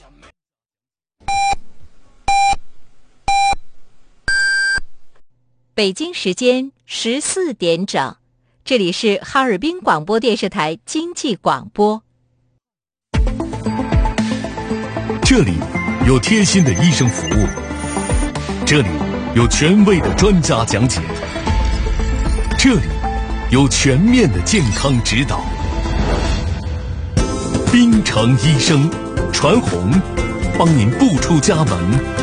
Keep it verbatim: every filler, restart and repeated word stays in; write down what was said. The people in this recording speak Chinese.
北京时间十四点整，这里是哈尔滨广播电视台经济广播。 这里有贴心的医生服务，这里有权威的专家讲解，这里有全面的健康指导。滨城医生，传红，帮您不出家门